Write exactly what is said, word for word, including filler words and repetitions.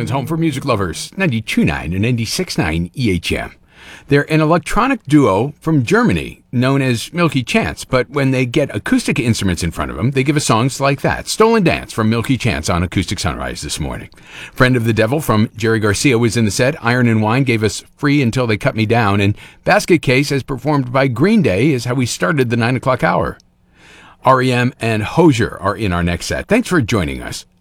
Island's home for music lovers, ninety-two point nine and ninety-six point nine E H M. They're an electronic duo from Germany known as Milky Chance, but when they get acoustic instruments in front of them, they give us songs like that. Stolen Dance from Milky Chance on Acoustic Sunrise this morning. Friend of the Devil from Jerry Garcia was in the set. Iron and Wine gave us Free Until They Cut Me Down, and Basket Case, as performed by Green Day, is how we started the nine o'clock hour. R E M and Hozier are in our next set. Thanks for joining us.